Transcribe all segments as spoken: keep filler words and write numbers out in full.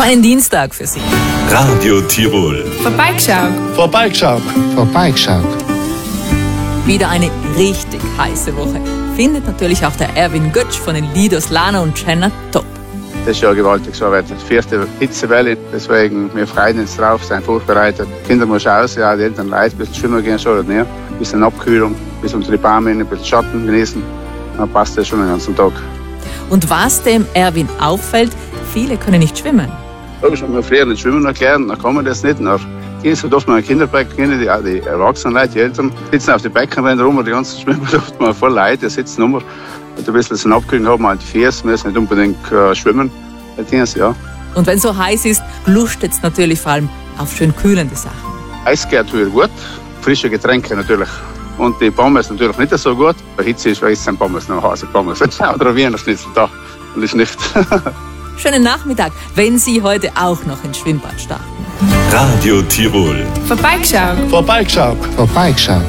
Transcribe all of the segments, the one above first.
einen Dienstag für Sie. Radio Tirol. Vorbeigeschaut. Vorbeigeschaut. Vorbeigeschaut. Wieder eine richtig heiße Woche. Findet natürlich auch der Erwin Götsch von den Lieders Lana und Jenna top. Das ist ja gewaltig so weiter. Die vierte Hitzewelle, deswegen wir freuen uns drauf, sind vorbereitet. Die Kinder müssen raus, ja, die Eltern leid, ein bisschen schwimmen gehen schon oder nicht. Ein bisschen Abkühlung, ein bisschen unter die Bäume, ein bisschen Schatten genießen. Dann passt das schon den ganzen Tag. Und was dem Erwin auffällt, viele können nicht schwimmen. Logisch, wenn wir früher nicht schwimmen erklären, dann kann man das nicht. Dann gehen sie oft mal in Kinderbecken, die, die Erwachsenen Leute, die Eltern, sitzen auf die Beckenränder rum und die ganzen Schwimmer oft mal voll Leute, die sitzen rum. Und ein bisschen so Abkühlung haben, halt die Füße, müssen nicht unbedingt äh, schwimmen. Ja. Und wenn es so heiß ist, lustet es natürlich vor allem auf schön kühlende Sachen. Eis geht wieder gut, frische Getränke natürlich. Und die Pommes natürlich nicht so gut. Bei Hitze ist weiß ein Pommes noch Hase Pommes. Oder ein Wiener Schnitzel da. Und ist nicht. Schönen Nachmittag, wenn Sie heute auch noch ins Schwimmbad starten. Radio Tirol. Vorbeigeschaut. Vorbeigeschaut. Vorbeigeschaut.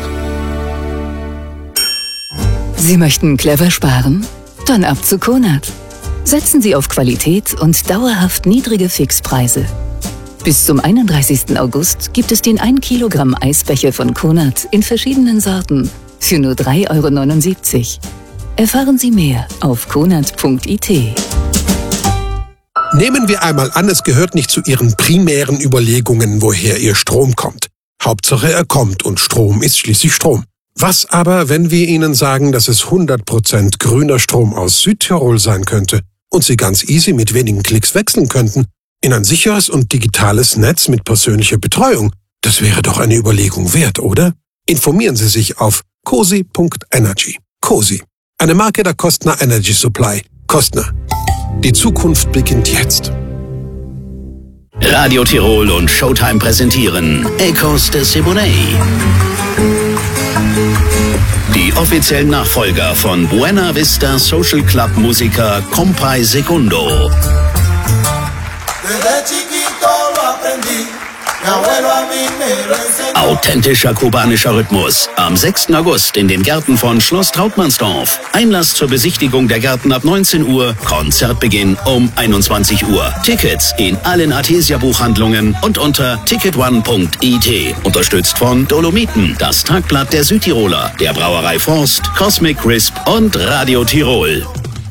Sie möchten clever sparen? Dann ab zu Konad. Setzen Sie auf Qualität und dauerhaft niedrige Fixpreise. Bis zum einunddreißigsten August gibt es den ein Kilogramm Eisbecher von Konad in verschiedenen Sorten für nur drei Euro neunundsiebzig. Erfahren Sie mehr auf konad punkt I T. Nehmen wir einmal an, es gehört nicht zu Ihren primären Überlegungen, woher Ihr Strom kommt. Hauptsache er kommt und Strom ist schließlich Strom. Was aber, wenn wir Ihnen sagen, dass es hundert Prozent grüner Strom aus Südtirol sein könnte und Sie ganz easy mit wenigen Klicks wechseln könnten in ein sicheres und digitales Netz mit persönlicher Betreuung? Das wäre doch eine Überlegung wert, oder? Informieren Sie sich auf cosi punkt energy. Cosi, eine Marke der Kostner Energy Supply. Kostner. Die Zukunft beginnt jetzt. Radio Tirol und Showtime präsentieren Ecos de Siboney. Die offiziellen Nachfolger von Buena Vista Social Club Musiker Compay Segundo. Authentischer kubanischer Rhythmus. Am sechsten August in den Gärten von Schloss Trautmannsdorf. Einlass zur Besichtigung der Gärten ab neunzehn Uhr. Konzertbeginn um einundzwanzig Uhr. Tickets in allen Artesia-Buchhandlungen und unter ticket one punkt I T. Unterstützt von Dolomiten, das Tagblatt der Südtiroler, der Brauerei Forst, Cosmic Crisp und Radio Tirol.